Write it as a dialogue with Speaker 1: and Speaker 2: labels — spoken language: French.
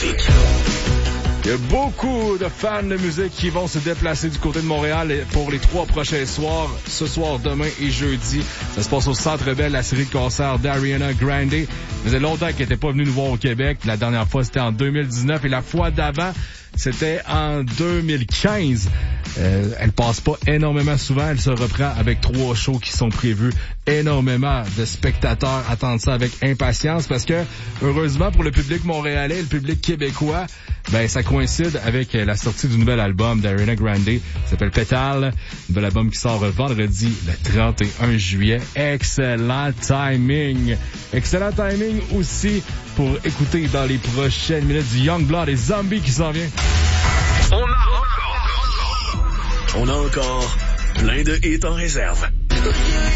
Speaker 1: trafic.
Speaker 2: Il y a beaucoup de fans de musique qui vont se déplacer du côté de Montréal pour les 3 prochains soirs, ce soir, demain et jeudi. Ça se passe au Centre Bell, la série de concerts d'Ariana Grande. Ça faisait longtemps qu'elle n'était pas venue nous voir au Québec. La dernière fois, c'était en 2019 et la fois d'avant, c'était en 2015. Elle passe pas énormément souvent. Elle se reprend avec 3 shows qui sont prévus. Énormément de spectateurs attendent ça avec impatience parce que, heureusement pour le public montréalais et le public québécois, ben ça coïncide avec la sortie du nouvel album d'Ariana Grande. Il s'appelle Pétale. Nouvel album qui sort vendredi, le 31 juillet. Excellent timing. Excellent timing aussi pour écouter dans les prochaines minutes du Youngblood et Zombie qui s'en vient.
Speaker 1: On a encore plein de hits en réserve.